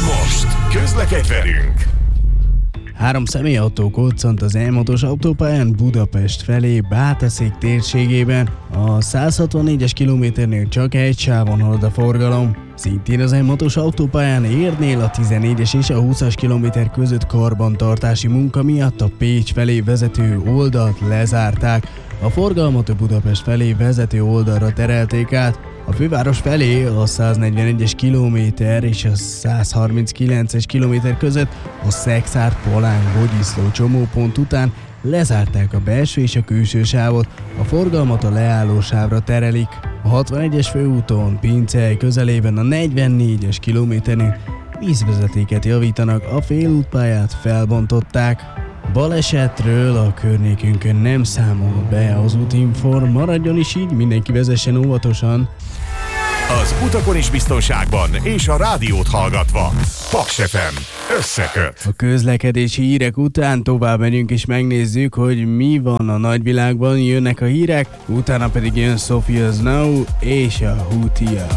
Most közlekedj velünk! 3 személyautó koccant az M6-os autópályán Budapest felé Bátaszék térségében. A 164-es kilométernél csak egy sávon halad a forgalom. Szintén az M6-os autópályán Érnél a 14-es és a 20-as kilométer között karbantartási munka miatt a Pécs felé vezető oldalt lezárták. A forgalmat a Budapest felé vezető oldalra terelték át. A főváros felé a 141-es kilométer és a 139-es kilométer között a Szekszárd-Polánk-Bogyiszló csomópont után lezárták a belső és a külső sávot, a forgalmat a leálló sávra terelik. A 61-es főúton Pincehely közelében a 44-es kilométernél vízvezetéket javítanak, a félútpályát felbontották. Balesetről a környékünkön nem számol be az Útinform, maradjon is így, mindenki vezessen óvatosan. Az utakon is biztonságban és a rádiót hallgatva. Paks FM összeköt. A közlekedési hírek után tovább megyünk és megnézzük, hogy mi van a nagyvilágban, jönnek a hírek, utána pedig jön Sophia's Now és a Hootia.